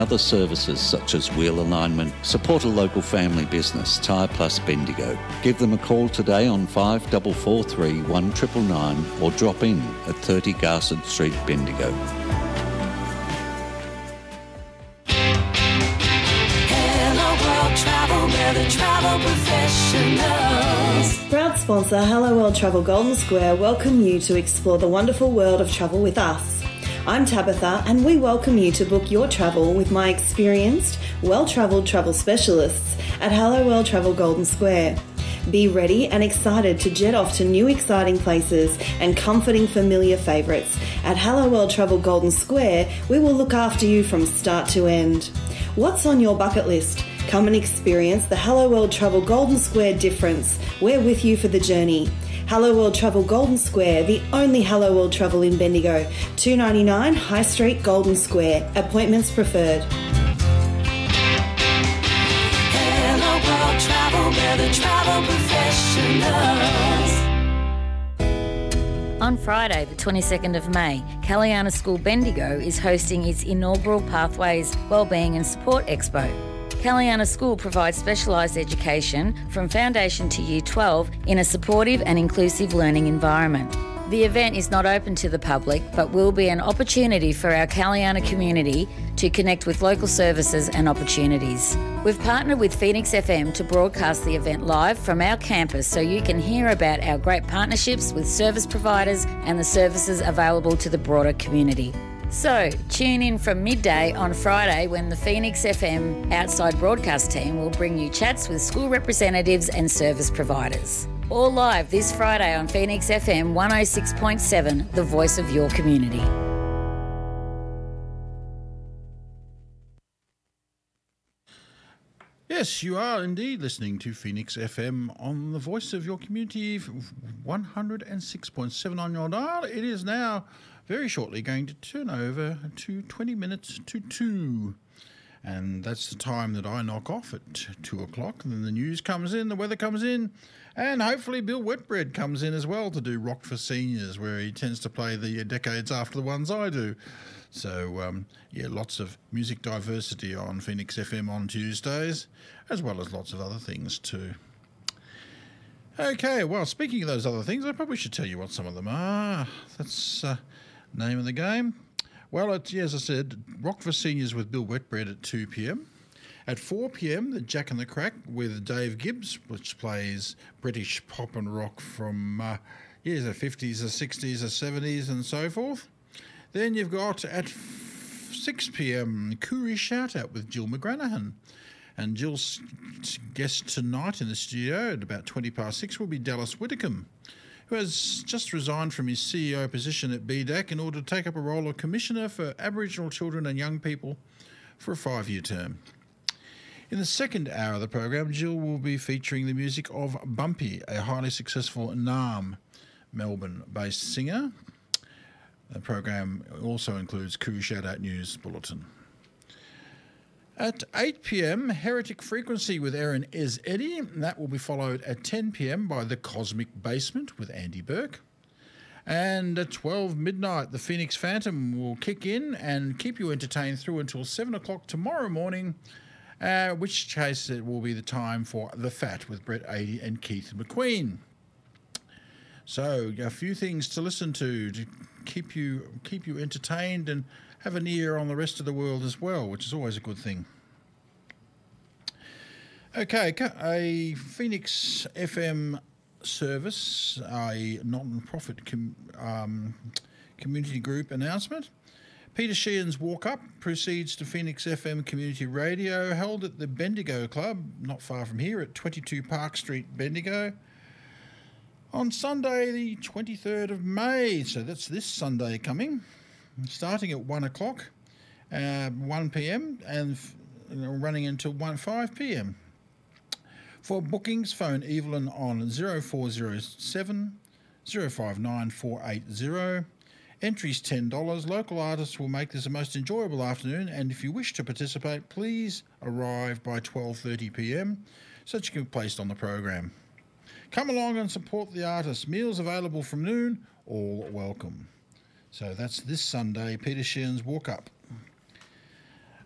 Other services such as wheel alignment. Support a local family business, Tyre Plus Bendigo. Give them a call today on 5443 1999 or drop in at 30 Garston Street, Bendigo. Travel professionals. Proud sponsor Hello World Travel Golden Square welcome you to explore the wonderful world of travel with us. I'm Tabitha and we welcome you to book your travel with my experienced, well-travelled travel specialists at Hello World Travel Golden Square. Be ready and excited to jet off to new exciting places and comforting familiar favourites. At Hello World Travel Golden Square, we will look after you from start to end. What's on your bucket list? Come and experience the Hello World Travel Golden Square difference. We're with you for the journey. Hello World Travel Golden Square, the only Hello World Travel in Bendigo. 299 High Street, Golden Square. Appointments preferred. Hello World Travel, we're the travel professionals. On Friday, the 22nd of May, Kalyana School Bendigo is hosting its inaugural Pathways, Wellbeing and Support Expo. Kalyana School provides specialised education from Foundation to Year 12 in a supportive and inclusive learning environment. The event is not open to the public but will be an opportunity for our Kalyana community to connect with local services and opportunities. We've partnered with Phoenix FM to broadcast the event live from our campus so you can hear about our great partnerships with service providers and the services available to the broader community. So, tune in from midday on Friday when the Phoenix FM outside broadcast team will bring you chats with school representatives and service providers. All live this Friday on Phoenix FM 106.7, the voice of your community. Yes, you are indeed listening to Phoenix FM on the voice of your community, 106.7 on your dial. It is now very shortly going to turn over to 20 minutes to 2. And that's the time that I knock off at 2 o'clock. And then the news comes in, the weather comes in, and hopefully Bill Wetbread comes in as well to do Rock for Seniors, where he tends to play the decades after the ones I do. So, yeah, lots of music diversity on Phoenix FM on Tuesdays, as well as lots of other things too. Okay, well, speaking of those other things, I probably should tell you what some of them are. That's name of the game. Well, as I said, Rock for Seniors with Bill Wetbread at 2 p.m. At 4 p.m, the Jack and the Crack with Dave Gibbs, which plays British pop and rock from the 50s, the 60s, the 70s and so forth. Then you've got at 6 p.m, Koori Shout Out with Jill McGranahan. And Jill's guest tonight in the studio at about 20 past 6 will be Dallas Whitcomb, who has just resigned from his CEO position at BDAC in order to take up a role of Commissioner for Aboriginal Children and Young People for a 5-year term. In the second hour of the program, Jill will be featuring the music of Bumpy, a highly successful Naarm, Melbourne-based singer. The program also includes Koori Shout Out News Bulletin. At 8 p.m, Heretic Frequency with Erin Eddy. That will be followed at 10 p.m. by The Cosmic Basement with Andy Burke. And at 12 midnight, the Phoenix Phantom will kick in and keep you entertained through until 7 o'clock tomorrow morning, which case it will be the time for The Fat with Brett Adey and Keith McQueen. So a few things to listen to keep you entertained and have an ear on the rest of the world as well, which is always a good thing. Okay, a Phoenix FM service, a non-profit community group announcement. Peter Sheehan's Walk Up proceeds to Phoenix FM Community Radio, held at the Bendigo Club, not far from here, at 22 Park Street, Bendigo, on Sunday the 23rd of May. So that's this Sunday coming, starting at 1 o'clock, 1 p.m, and running until 5 p.m. For bookings, phone Evelyn on 0407 059 480. Entries $10. Local artists will make this a most enjoyable afternoon, and if you wish to participate, please arrive by 12:30 p.m. so that you can be placed on the program. Come along and support the artists. Meals available from noon, all welcome. So that's this Sunday, Peter Sheehan's Walk Up.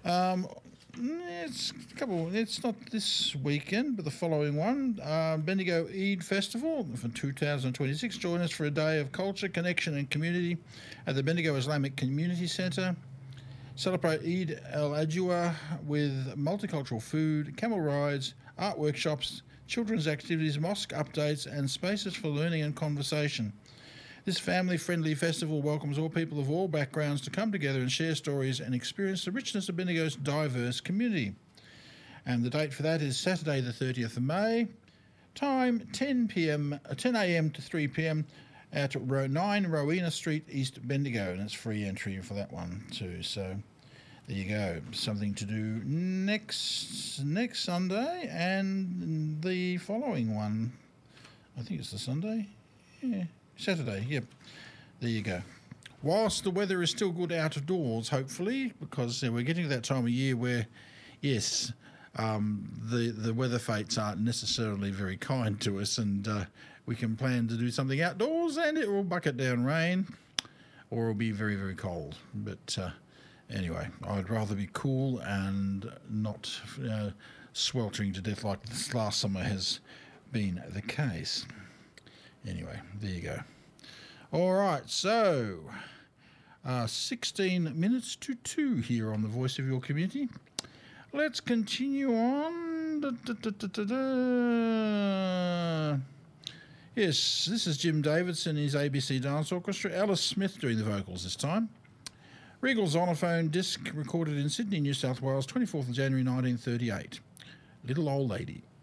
It's a couple. It's not this weekend, but the following one. Bendigo Eid Festival for 2026. Join us for a day of culture, connection, and community at the Bendigo Islamic Community Centre. Celebrate Eid al-Adha with multicultural food, camel rides, art workshops, children's activities, mosque updates, and spaces for learning and conversation. This family-friendly festival welcomes all people of all backgrounds to come together and share stories and experience the richness of Bendigo's diverse community. And the date for that is Saturday the 30th of May. Time 10 a.m. to 3 p.m. at 9 Rowena Street, East Bendigo. And it's free entry for that one too. So there you go. Something to do next Sunday and the following one. I think it's the Sunday. Yeah. Saturday, yep. There you go. Whilst the weather is still good outdoors, hopefully, because we're getting to that time of year where, yes, the weather fates aren't necessarily very kind to us, and we can plan to do something outdoors and it will bucket down rain or it'll be very, very cold. But anyway, I'd rather be cool and not sweltering to death like this last summer has been the case. Anyway, there you go. All right, so 16 minutes to 2 here on the Voice of Your Community. Let's continue on. Yes, this is Jim Davidson, his ABC Dance Orchestra. Alice Smith doing the vocals this time. Regal Zonophone disc recorded in Sydney, New South Wales, 24th of January 1938. Little Old Lady.